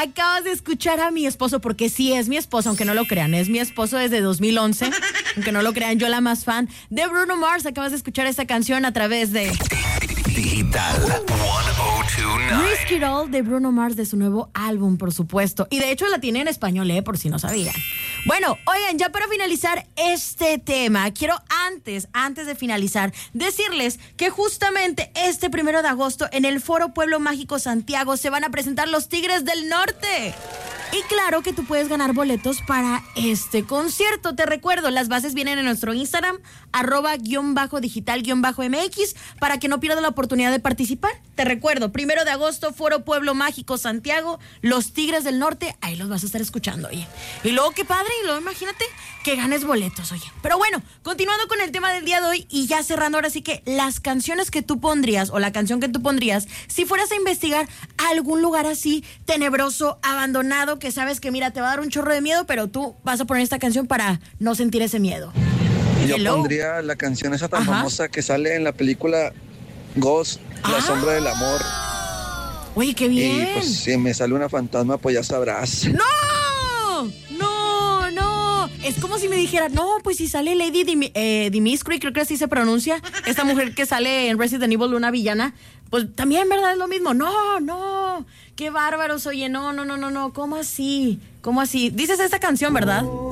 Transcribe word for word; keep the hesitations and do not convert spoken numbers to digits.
acabas de escuchar a mi esposo, porque sí es mi esposo, aunque no lo crean, es mi esposo desde dos mil once, aunque no lo crean, yo la más fan de Bruno Mars. Acabas de escuchar esta canción a través de Digital ciento veintinueve. Risk It All de Bruno Mars, de su nuevo álbum, por supuesto. Y de hecho la tiene en español, ¿eh? Por si no sabían. Bueno, oigan, ya para finalizar este tema, quiero antes, antes de finalizar, decirles que justamente este primero de agosto en el Foro Pueblo Mágico Santiago se van a presentar los Tigres del Norte. Y claro que tú puedes ganar boletos para este concierto. Te recuerdo, las bases vienen en nuestro Instagram, arroba guión bajo digital guión bajo MX, para que no pierdas la oportunidad de participar. Te recuerdo, primero de agosto, Foro Pueblo Mágico Santiago, los Tigres del Norte, ahí los vas a estar escuchando, oye. Y luego, qué padre, y luego imagínate que ganes boletos, oye. Pero bueno, continuando con el tema del día de hoy y ya cerrando, ahora sí que las canciones que tú pondrías, o la canción que tú pondrías, si fueras a investigar algún lugar así, tenebroso, abandonado, que sabes que, mira, te va a dar un chorro de miedo, pero tú vas a poner esta canción para no sentir ese miedo. Yo Hello. pondría la canción esa tan Ajá. famosa que sale en la película Ghost, La Ah. sombra del amor. Oye, qué bien. Y pues si me sale una fantasma, pues ya sabrás. ¡No! ¡No, no! Es como si me dijera, no, pues si sale Lady Dim- eh, Dimitri, creo que así se pronuncia, esta mujer que sale en Resident Evil, una villana, pues también, ¿verdad? Es lo mismo. No, no, qué bárbaros, oye, no, no, no, no, no, ¿cómo así? ¿Cómo así? Dices esta canción, ¿verdad?